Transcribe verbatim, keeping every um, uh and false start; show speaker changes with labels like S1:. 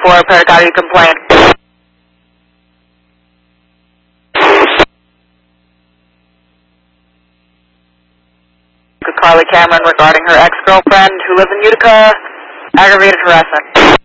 S1: for Paragotti complaint. Carly Cameron regarding her ex-girlfriend who lives in Utica, aggravated harassment.